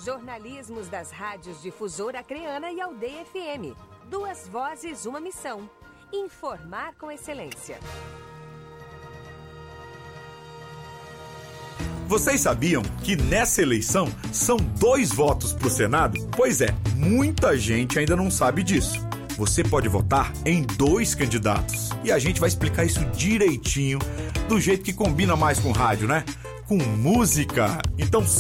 Jornalismos das rádios Difusora Acreana e Aldeia FM. 2 vozes, uma missão. Informar com excelência. Vocês sabiam que nessa eleição são 2 votos para o Senado? Pois é, muita gente ainda não sabe disso. Você pode votar em 2 candidatos. E a gente vai explicar isso direitinho, do jeito que combina mais com rádio, né? Com música. Então